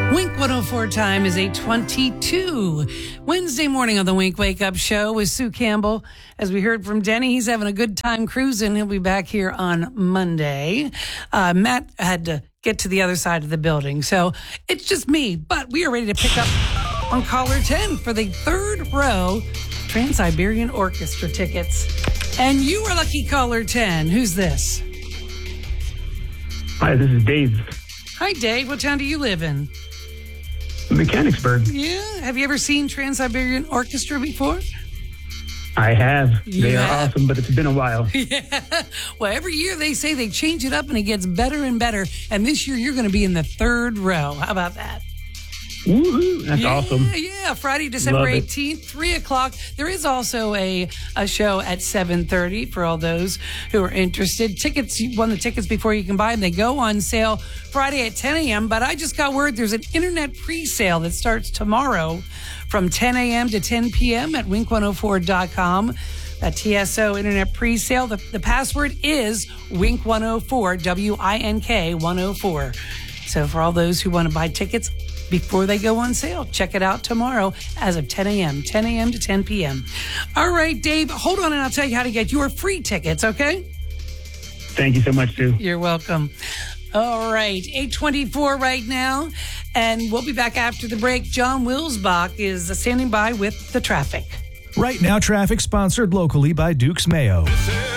Wink 104 time is 8:22. Wednesday morning on the Wink Wake Up Show with Sue Campbell. As we heard from Denny, he's having a good time cruising. He'll be back here on Monday. Matt had to get to the other side of the building, so it's just me. But we are ready to pick up on caller 10 for the third row Trans-Siberian Orchestra tickets. And you are lucky caller 10. Who's this? Hi, this is Dave. Hi, Dave. What town do you live in? Mechanicsburg. Yeah. Have you ever seen Trans-Siberian Orchestra before? I have. They You are have? awesome, but it's been a while. Yeah. Well, every year they say they change it up and it gets better and better. And this year you're going to be in the third row. How about that? Woohoo! That's awesome. Yeah. Friday, December Love it. 18th, 3 o'clock. There is also a show at 7:30 for all those who are interested. Tickets, you won the tickets before you can buy them. They go on sale Friday at 10 a.m. But I just got word there's an internet pre-sale that starts tomorrow from 10 a.m. to 10 p.m. at wink104.com. That TSO internet pre-sale. The password is wink104, WINK 104. So for all those who want to buy tickets before they go on sale, check it out tomorrow as of 10 a.m. to 10 p.m. All right, Dave, hold on and I'll tell you how to get your free tickets, okay? Thank you so much, Sue. You're welcome. All right, 8:24 right now, and we'll be back after the break. John Wilsbach is standing by with the traffic. Right now, traffic sponsored locally by Duke's Mayo.